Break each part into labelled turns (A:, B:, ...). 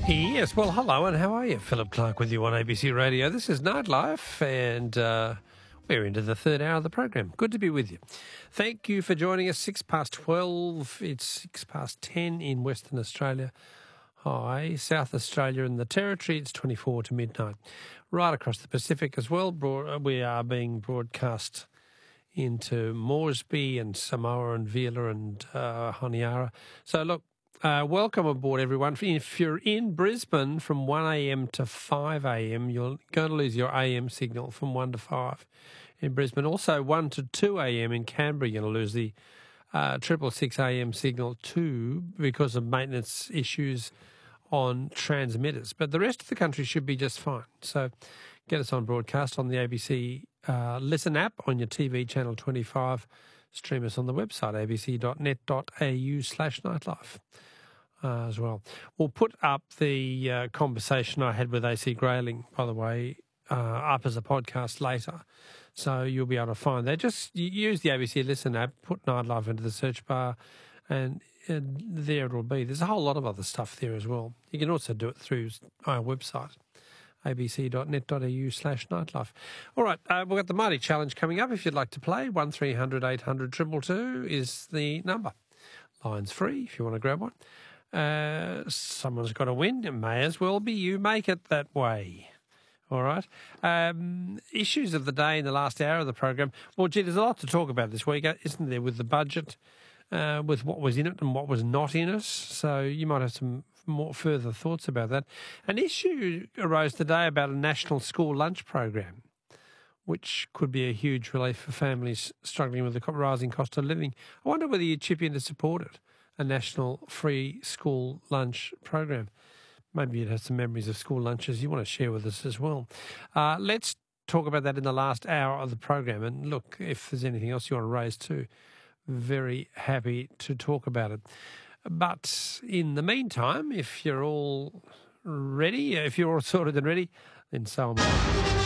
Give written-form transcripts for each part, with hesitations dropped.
A: Yes, well, hello, and how are you? Philip Clark with you on ABC Radio. This is Nightlife, and we're into the third hour of the program. Good to be with you. Thank you for joining us. 12:06. It's 10:06 in Western Australia. Hi, South Australia and the Territory. It's 24 to midnight. Right across the Pacific as well. We are being broadcast into Moresby and Samoa and Vila and Honiara. So, look, welcome aboard, everyone. If you're in Brisbane from 1 a.m. to 5 a.m., you're going to lose your AM signal from 1 to 5 in Brisbane. Also, 1 to 2 a.m. in Canberra, you're going to lose the 666 AM signal too because of maintenance issues on transmitters. But the rest of the country should be just fine. So get us on broadcast on the ABC Listen app on your TV, Channel 25. Stream us on the website, abc.net.au/nightlife as well. We'll put up the conversation I had with AC Grayling, by the way, up as a podcast later. So you'll be able to find that. Just use the ABC Listen app, put Nightlife into the search bar, and there it will be. There's a whole lot of other stuff there as well. You can also do it through our website, abc.net.au/nightlife. All right, we've got the Mighty Challenge coming up. If you'd like to play, 1300 800 222 is the number. Line's free if you want to grab one. Someone's got to win. It may as well be you. Make it that way. All right. Issues of the day in the last hour of the program. Well, gee, there's a lot to talk about this week, isn't there, with the budget, with what was in it and what was not in it. So you might have some more further thoughts about that. An issue arose today about a national school lunch program, which could be a huge relief for families struggling with the rising cost of living. I wonder whether you'd chip in to support it, a national free school lunch program. Maybe you'd have some memories of school lunches you want to share with us as well. Let's talk about that in the last hour of the program. And look, if there's anything else you want to raise too, very happy to talk about it. But in the meantime, if you're all ready, if you're all sorted and ready, then so am I.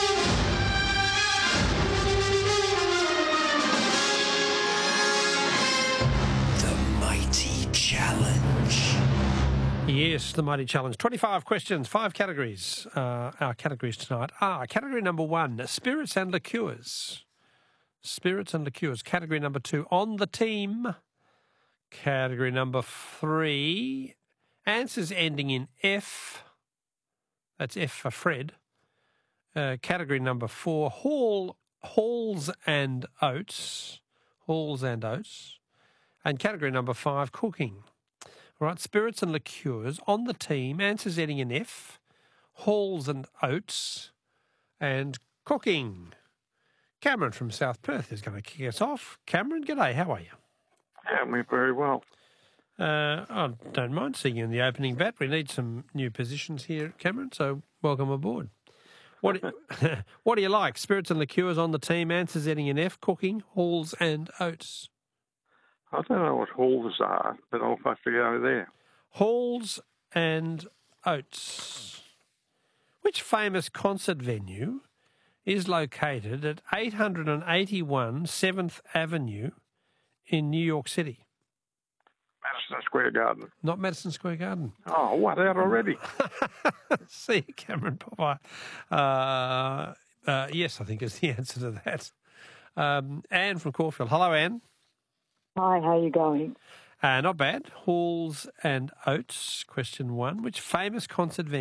A: Yes, the Mighty Challenge. 25 questions, 5 categories. Our categories tonight are category number 1, spirits and liqueurs. Spirits and liqueurs. Category number 2, on the team. Category number 3, answers ending in F. That's F for Fred. Category number 4, halls and oats. Halls and oats. And category number 5, cooking. All right, spirits and liqueurs, on the team, answers ending in F, halls and oats, and cooking. Cameron from South Perth is going to kick us off. Cameron, g'day, how are you?
B: Yeah, we're very well.
A: I don't mind seeing you in the opening bat. We need some new positions here, Cameron, so welcome aboard. What do you like? Spirits and liqueurs, on the team, answers ending in F, cooking, halls and oats.
B: I don't know what halls are, but I'll have to go there.
A: Halls and oats. Which famous concert venue is located at 881 7th Avenue in New York City?
B: Madison Square Garden.
A: Not Madison Square Garden.
B: Oh, what, out already?
A: See you, Cameron. Bye-bye. Yes, I think is the answer to that. Anne from Caulfield. Hello, Anne.
C: Hi, how are you going?
A: Not bad. Halls and oats, question 1. Which famous concert venue